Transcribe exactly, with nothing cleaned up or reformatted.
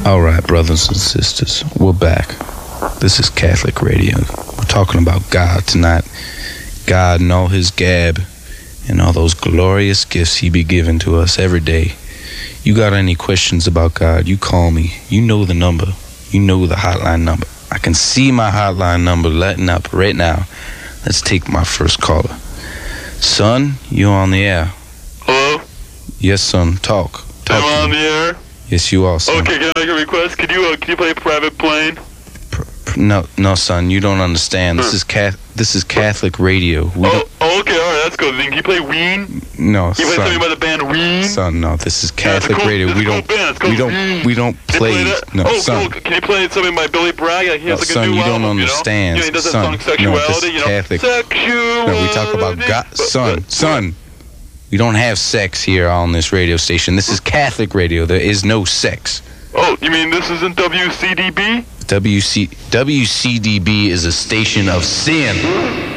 All right, brothers and sisters, we're back. This is Catholic Radio. We're talking about God tonight. God and all his gab and all those glorious gifts he be giving to us every day. You got any questions about God, you call me. You know the number. You know the hotline number. I can see my hotline number lighting up right now. Let's take my first caller. Son, you on the air. Hello? Yes, son. Talk. Talk Am I on the air? Yes, you are, son. Okay, can I make a request? Could you uh, can you play Private Plane? Pr- pr- no, no, son. You don't understand. This is cat. This is Catholic radio. We Oh, don't. oh, okay, all right, that's good. Then can you play Ween? No, Can you play son. something by the band Ween? Son, no. This is Yeah, it's a Catholic cool- radio. it's a We cool don't. band. It's called We don't. Ween. We don't Can you play. that? No, oh, son. cool. Can you play something by Billy Bragg? He has No, like son, a new you don't album, understand. You know? You know, he does that Son, song no, this Sexuality, is you know? Catholic. Sexuality. No, we talk about God. Son, son. We don't have sex here on this radio station. This is Catholic radio. There is no sex. Oh, you mean this isn't W C D B? W C W C D B is a station of sin.